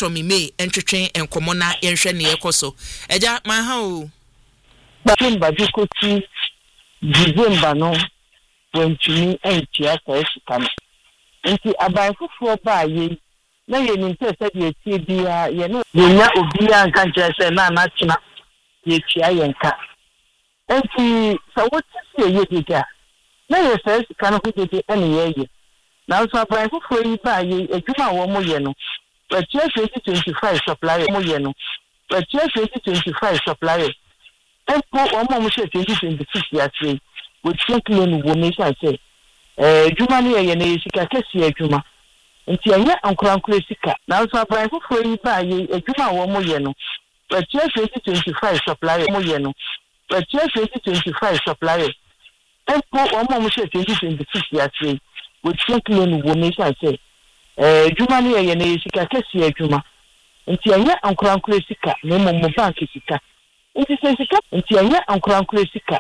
Dr. Mime entwetwen enkomo na yenhwe ne yekoso eja man ha o ba dikoti December no wentumi entia sika no nti aban fufuo ba ye na ye ni ntese de tie bia ye no nya obi anka nkyese na china ye tia yenka nti sawoti ye diga na ye sika no kudede ene ye na so aban fufuo yi ba ye adwuma wo mo ye no wetia 2025 supplier mo ye no wetia 2025 supplier Epo omo mo se 2026 ya se we think loan wo me say djuma ne ye na sika kesi adwuma nti anya ankorankora sika na so aban foforo yi ba ye adwuma wo mo ye no wetia 2025 supplier mo ye no wetia 2025 supplier epo omo mo se 2026 ya se we think loan wo me say djuma ne ye na sika kesi adwuma nti anya ankorankora sika na mo bank sika nti anya ankorankora sika